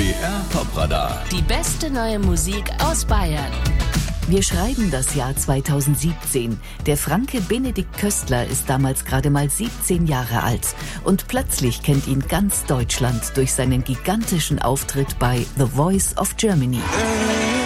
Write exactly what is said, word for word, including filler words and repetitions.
B R Popradar. Die beste neue Musik aus Bayern. Wir schreiben das Jahr zweitausendsiebzehn. Der Franke Benedikt Köstler ist damals gerade mal siebzehn Jahre alt. Und plötzlich kennt ihn ganz Deutschland durch seinen gigantischen Auftritt bei The Voice of Germany.